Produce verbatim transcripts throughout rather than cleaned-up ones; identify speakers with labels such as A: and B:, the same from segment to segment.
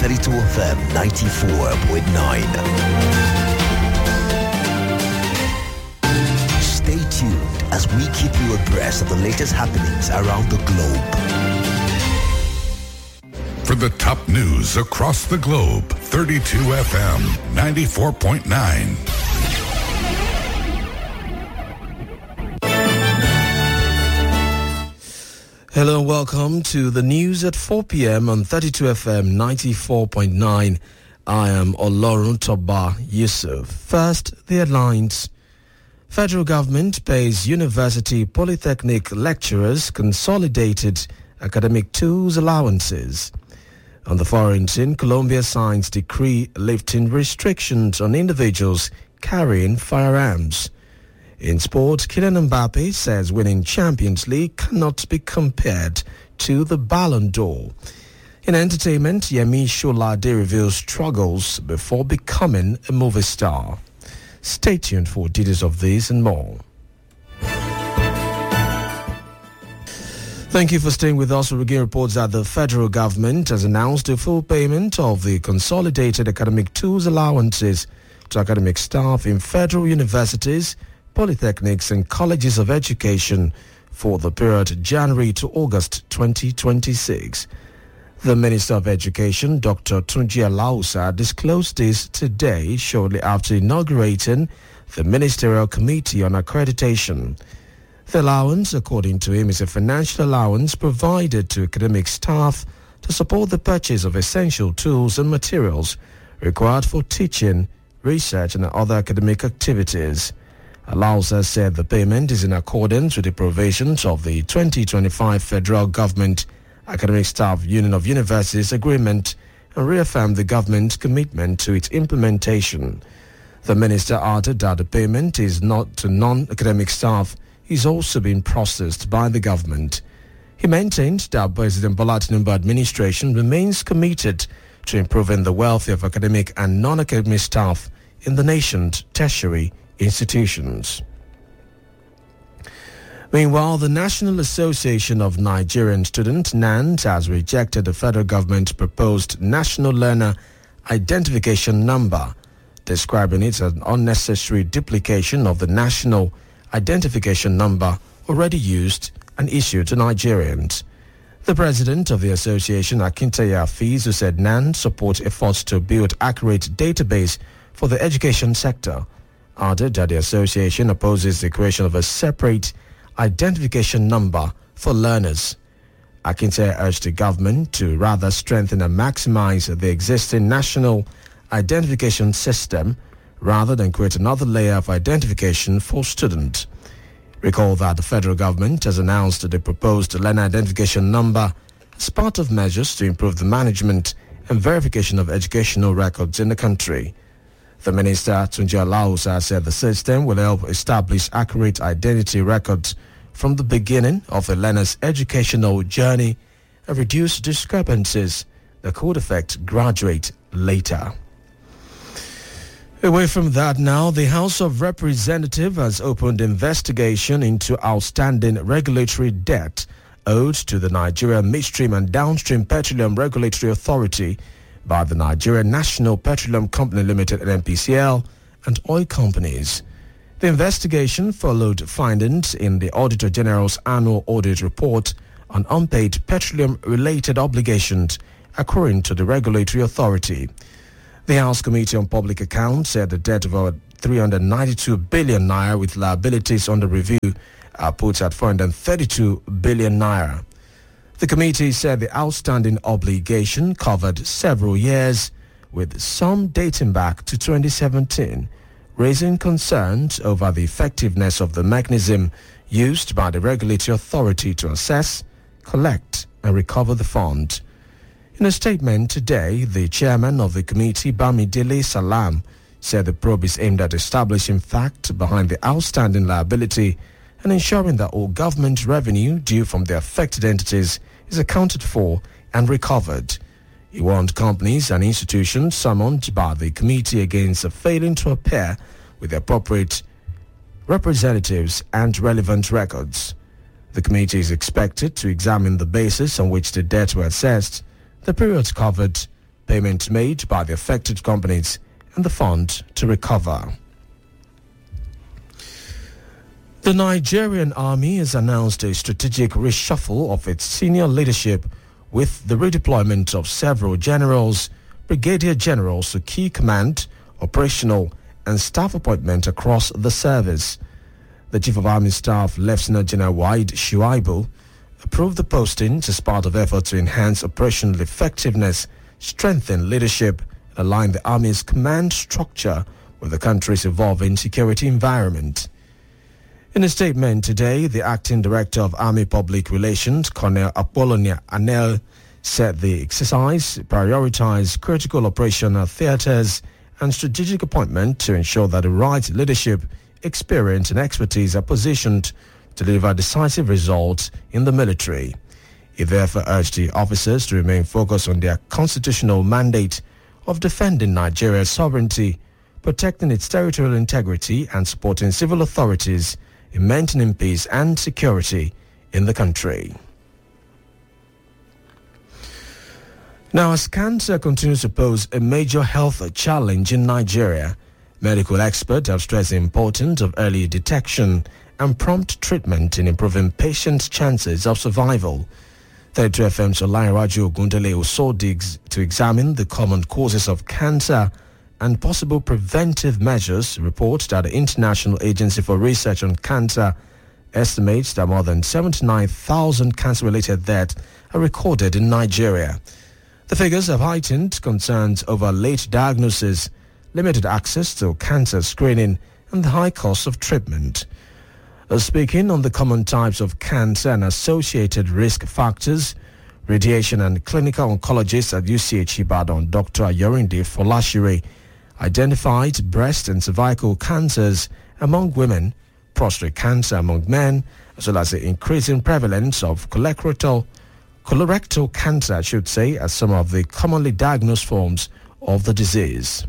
A: thirty-two F M ninety-four point nine. Stay tuned as we keep you abreast of the latest happenings around the globe.
B: For the top news across the globe, thirty-two F M ninety-four point nine.
C: Hello and welcome to the news at four p.m. on thirty-two F M ninety-four point nine. I am Olorun Toba Yusuf. First, the headlines. Federal government pays university polytechnic lecturers consolidated academic tools allowances. On the foreign scene, Colombia signs decree lifting restrictions on individuals carrying firearms. In sport, Kylian Mbappe says winning Champions League cannot be compared to the Ballon d'Or. In entertainment, Yemi Sholade reveals struggles before becoming a movie star. Stay tuned for details of this and more. Thank you for staying with us. We begin reports that the federal government has announced the full payment of the consolidated academic tools allowances to academic staff in federal universities, polytechnics and colleges of education for the period January to August twenty twenty-six. The Minister of Education, Doctor Tunji Alausa, disclosed this today shortly after inaugurating the Ministerial Committee on Accreditation. The allowance, according to him, is a financial allowance provided to academic staff to support the purchase of essential tools and materials required for teaching, research and other academic activities. Alausa said the payment is in accordance with the provisions of the twenty twenty-five Federal Government Academic Staff Union of Universities Agreement and reaffirmed the government's commitment to its implementation. The minister added that the payment is not to non-academic staff is also being processed by the government. He maintained that President Bola Tinubu administration remains committed to improving the welfare of academic and non-academic staff in the nation's tertiary institutions. Meanwhile, the National Association of Nigerian Students, NANS, has rejected the federal government's proposed National Learner Identification Number, describing it as an unnecessary duplication of the National Identification Number already used and issued to Nigerians. The president of the association, Akintaye Afizu, said NANS supports efforts to build accurate database for the education sector, added that the association opposes the creation of a separate identification number for learners. Akintaye urged the government to rather strengthen and maximize the existing national identification system rather than create another layer of identification for students. Recall that the federal government has announced the proposed learner identification number as part of measures to improve the management and verification of educational records in the country. The minister, Tunji Alausa, said the system will help establish accurate identity records from the beginning of a learner's educational journey and reduce discrepancies that could affect graduate later. Away from that now, the House of Representatives has opened investigation into outstanding regulatory debt owed to the Nigeria Midstream and Downstream Petroleum Regulatory Authority by the Nigerian National Petroleum Company Limited N P C L and oil companies. The investigation followed findings in the Auditor General's annual audit report on unpaid petroleum-related obligations accruing to the regulatory authority. The House Committee on Public Accounts said the debt of over three hundred ninety-two billion naira with liabilities under review are put at four hundred thirty-two billion naira. The committee said the outstanding obligation covered several years, with some dating back to twenty seventeen, raising concerns over the effectiveness of the mechanism used by the regulatory authority to assess, collect, and recover the fund. In a statement today, the chairman of the committee, Bamidele Salam, said the probe is aimed at establishing facts behind the outstanding liability and ensuring that all government revenue due from the affected entities is accounted for and recovered. He warned companies and institutions summoned by the committee against failing to appear with the appropriate representatives and relevant records. The committee is expected to examine the basis on which the debt were assessed, the periods covered, payments made by the affected companies and the fund to recover. The Nigerian Army has announced a strategic reshuffle of its senior leadership with the redeployment of several generals, brigadier generals to key command, operational and staff appointment across the service. The Chief of Army Staff, Lieutenant General Wahid Shuaibu, approved the postings as part of efforts to enhance operational effectiveness, strengthen leadership, and align the Army's command structure with the country's evolving security environment. In a statement today, the Acting Director of Army Public Relations, Colonel Apollonia Anel, said the exercise prioritized critical operational theaters and strategic appointment to ensure that the right leadership, experience and expertise are positioned to deliver decisive results in the military. He therefore urged the officers to remain focused on their constitutional mandate of defending Nigeria's sovereignty, protecting its territorial integrity and supporting civil authorities in maintaining peace and security in the country. Now, as cancer continues to pose a major health challenge in Nigeria, medical experts have stressed the importance of early detection and prompt treatment in improving patients' chances of survival. thirty-two F M's Olainraju Ogundele also digs to examine the common causes of cancer and possible preventive measures. Reports that the International Agency for Research on Cancer estimates that more than seventy-nine thousand cancer-related deaths are recorded in Nigeria. The figures have heightened concerns over late diagnosis, limited access to cancer screening, and the high cost of treatment. Uh, speaking on the common types of cancer and associated risk factors, radiation and clinical oncologist at U C H Ibadan, Doctor Ayorinde Folashire, identified breast and cervical cancers among women, prostate cancer among men, as well as the increasing prevalence of colorectal, colorectal cancer, I should say, as some of the commonly diagnosed forms of the disease.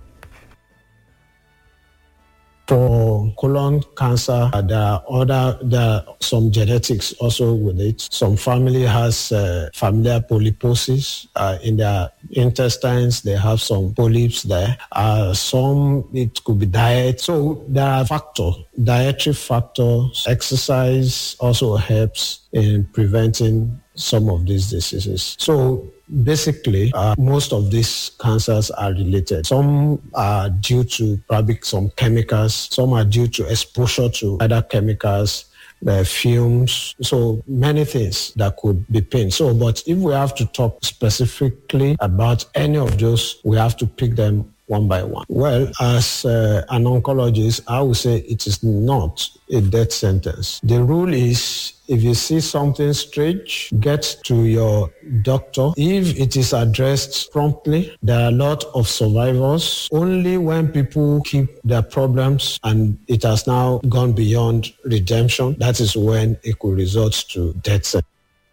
D: For colon cancer, there are other, there are some genetics also with it. Some family has uh, familial polyposis uh, in their intestines. They have some polyps there. Uh, some, it could be diet. So there are factors, dietary factors. Exercise also helps in preventing some of these diseases. So basically, uh, most of these cancers are related. Some are due to probably some chemicals. Some are due to exposure to other chemicals, the fumes. So many things that could be pain. So, but if we have to talk specifically about any of those, we have to pick them one by one. Well, as uh, an oncologist, I would say it is not a death sentence. The rule is, if you see something strange, get to your doctor. If it is addressed promptly, there are a lot of survivors. Only when people keep their problems and it has now gone beyond redemption, that is when it could result to death sentence.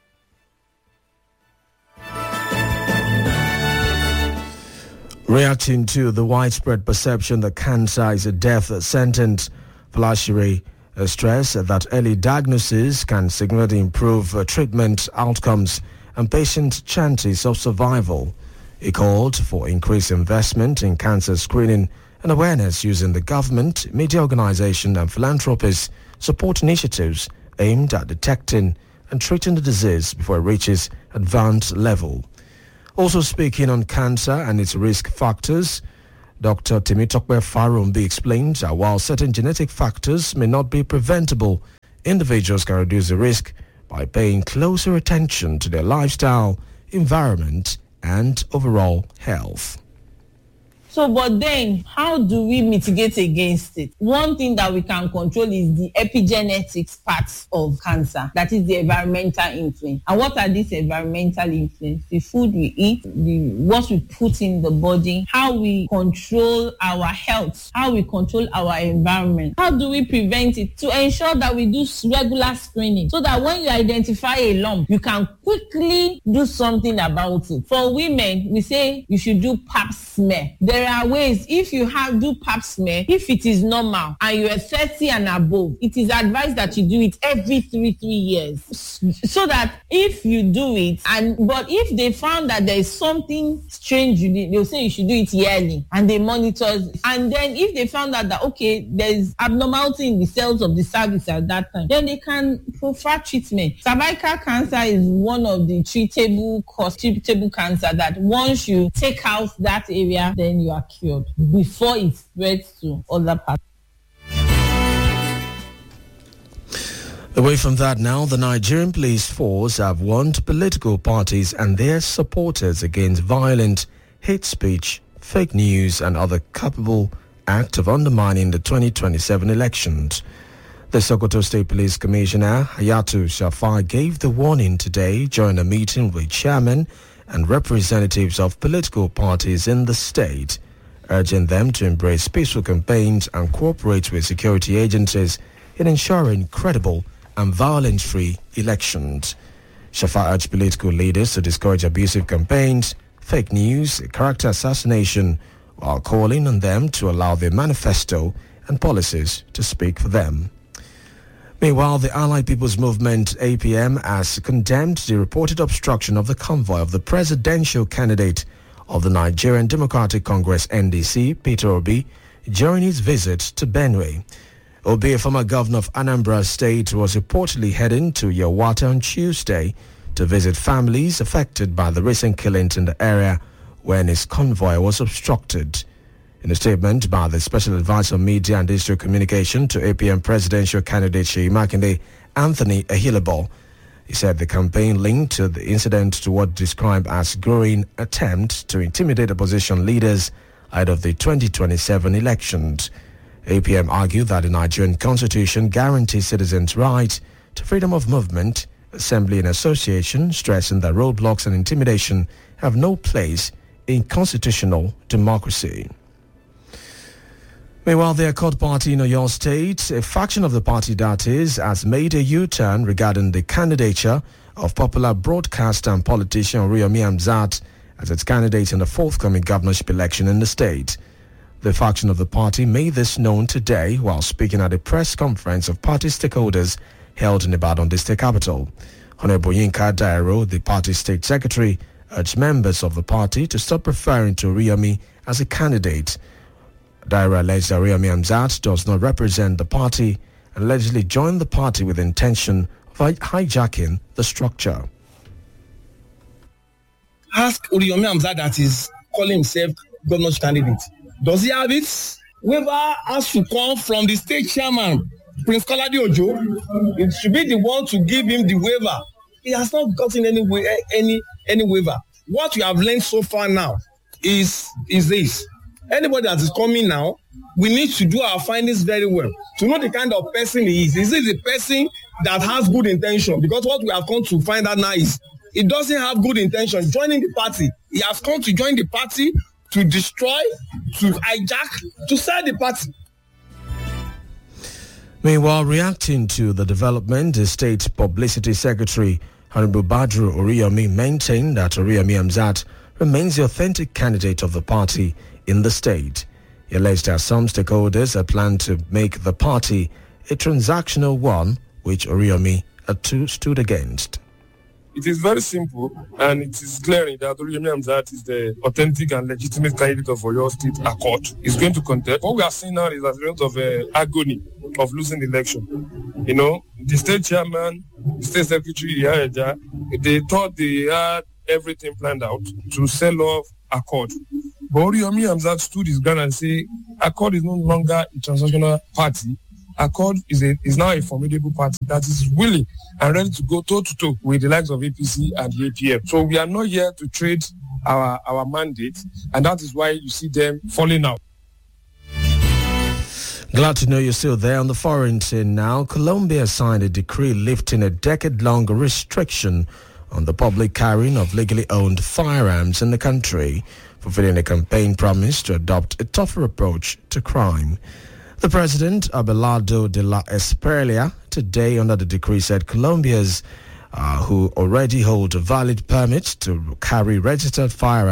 C: Reacting to the widespread perception that cancer is a death sentence, Folashire stressed that early diagnosis can significantly improve uh, treatment outcomes and patient chances of survival. He called for increased investment in cancer screening and awareness using the government, media organizations and philanthropists support initiatives aimed at detecting and treating the disease before it reaches advanced level. Also speaking on cancer and its risk factors, Doctor Temitope Farumbi explained that while certain genetic factors may not be preventable, individuals can reduce the risk by paying closer attention to their lifestyle, environment, and overall health.
E: So, but then, how do we mitigate against it? One thing that we can control is the epigenetics parts of cancer, that is the environmental influence. And what are these environmental influence? The food we eat, the what we put in the body, how we control our health, how we control our environment. How do we prevent it? To ensure that we do regular screening, so that when you identify a lump, you can quickly do something about it. For women, we say you should do pap smear. There there are ways. If you have do pap smear, if it is normal and you are thirty and above, it is advised that you do it every three three years, so that if you do it, and but if they found that there is something strange, you did, they'll say you should do it yearly, and they monitor. And then if they found out that okay, there is abnormality in the cells of the cervix at that time, then they can prefer treatment. Cervical cancer is one of the treatable cause, treatable cancer that once you take out that area, then you are cured before it spreads to other parts.
C: Away from that now, the Nigerian police force have warned political parties and their supporters against violent hate speech, fake news and other culpable acts of undermining the twenty twenty-seven elections. The Sokoto State Police Commissioner, Hayatu Shafai, gave the warning today during a meeting with chairmen and representatives of political parties in the state, urging them to embrace peaceful campaigns and cooperate with security agencies in ensuring credible and violence-free elections. Shafai urged political leaders to discourage abusive campaigns, fake news, character assassination, while calling on them to allow their manifesto and policies to speak for them. Meanwhile, the Allied People's Movement, A P M, has condemned the reported obstruction of the convoy of the presidential candidate of the Nigerian Democratic Congress, N D C, Peter Obi, during his visit to Benue. Obi, a former governor of Anambra State, was reportedly heading to Yawata on Tuesday to visit families affected by the recent killings in the area when his convoy was obstructed. In a statement by the Special Advisor on Media and Digital Communication to A P M presidential candidate Seyi Makinde, Anthony Ahilabo, he said the campaign linked to the incident to what described as growing attempt to intimidate opposition leaders ahead of the twenty twenty-seven elections. A P M argued that the Nigerian constitution guarantees citizens' right to freedom of movement, assembly and association, stressing that roadblocks and intimidation have no place in constitutional democracy. Meanwhile, the Accord Party in Oyo State, a faction of the party that is, has made a U-turn regarding the candidature of popular broadcaster and politician Oriyomi Hamzat as its candidate in the forthcoming governorship election in the state. The faction of the party made this known today while speaking at a press conference of party stakeholders held in Ibadan, the state capital. Honorable Yinka Dairo, the party state secretary, urged members of the party to stop referring to Oriyomi as a candidate. Dairo alleged that Oriyomi Hamzat does not represent the party and allegedly joined the party with the intention of hijacking the structure.
F: Ask Oriyomi Hamzat that is calling himself governor's candidate. Does he have it? Whoever has to come from the state chairman, Prince Kolade Ojo, it should be the one to give him the waiver. He has not gotten any any any waiver. What we have learned so far now is is this. Anybody that is coming now, we need to do our findings very well to know the kind of person he is. Is it a person that has good intention? Because what we have come to find out now is he doesn't have good intention joining the party. He has come to join the party to destroy, to hijack, to sell the party.
C: Meanwhile, reacting to the development, the State Publicity Secretary, Honorable Badru Oriyomi, maintained that Oriyomi Hamzat remains the authentic candidate of the party in the state. He alleged that some stakeholders had planned to make the party a transactional one, which Oriyomi had stood against.
G: It is very simple, and it is glaring that Oriyomi Hamzat is the authentic and legitimate candidate of Oyo State Accord. He's going to contest. What we are seeing now is a result of uh, agony of losing the election. You know, the state chairman, the state secretary, Iyaeja, they thought they had everything planned out to sell off Accord. But Oriyomi Hamzat stood his ground and said, Accord is no longer a transnational party. Accord is a, is now a formidable party that is willing and ready to go toe-to-toe with the likes of A P C and the A P M. So we are not here to trade our, our mandate, and that is why you see them falling out.
C: Glad to know you're still there. On the foreign scene now, Colombia signed a decree lifting a decade-long restriction on the public carrying of legally owned firearms in the country, fulfilling a campaign promise to adopt a tougher approach to crime. The president, Abelardo de la Espriella, today under the decree said Colombians uh, who already hold a valid permit to carry registered firearm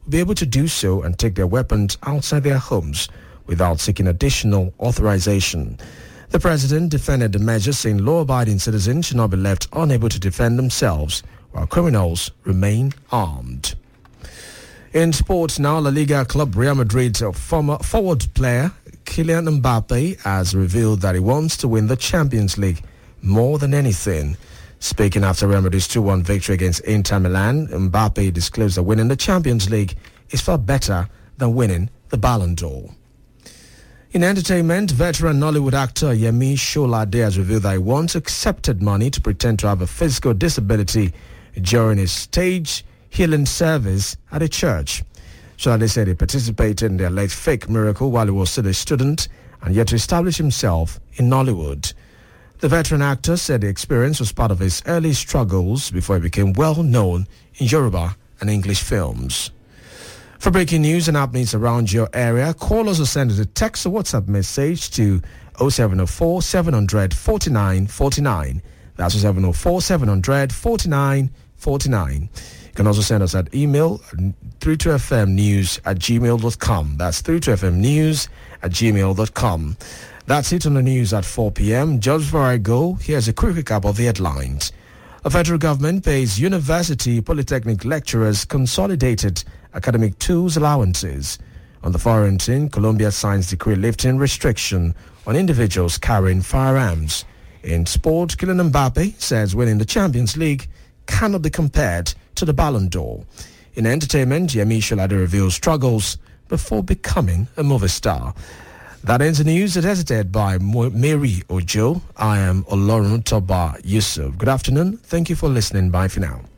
C: will be able to do so and take their weapons outside their homes without seeking additional authorization. The president defended the measure, saying law-abiding citizens should not be left unable to defend themselves while criminals remain armed. In sports now, La Liga club Real Madrid's former forward player Kylian Mbappe has revealed that he wants to win the Champions League more than anything. Speaking after Real Madrid's two one victory against Inter Milan, Mbappe disclosed that winning the Champions League is far better than winning the Ballon d'Or. In entertainment, veteran Nollywood actor Yemi Sholade has revealed that he once accepted money to pretend to have a physical disability during his stage healing service at a church. Sholade said he participated in the alleged fake miracle while he was still a student and yet to establish himself in Nollywood. The veteran actor said the experience was part of his early struggles before he became well known in Yoruba and English films. For breaking news and happenings around your area, call us or send us a text or WhatsApp message to oh seven oh four, seven hundred, forty-nine forty-nine. That's oh seven oh four, seven hundred, forty-nine forty-nine. You can also send us an email, three two f m news at gmail dot com. That's three two f m news at gmail dot com. That's it on the news at four p.m. Just before I go, here's a quick recap of the headlines. The federal government pays university polytechnic lecturers consolidated academic tools allowances. On the foreign scene, Colombia signs decree lifting restriction on individuals carrying firearms. In sport, Kylian Mbappe says winning the Champions League cannot be compared to the Ballon d'Or. In entertainment, Yemi Sholade reveals struggles before becoming a movie star. That ends the news as edited by Mary Ojo. I am Olorun Toba Yusuf. Good afternoon. Thank you for listening. Bye for now.